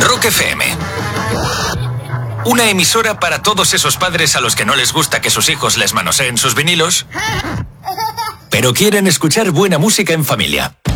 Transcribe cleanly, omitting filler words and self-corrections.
Rock FM. Una emisora para todos esos padres a los que no les gusta que sus hijos les manoseen sus vinilos, pero quieren escuchar buena música en familia.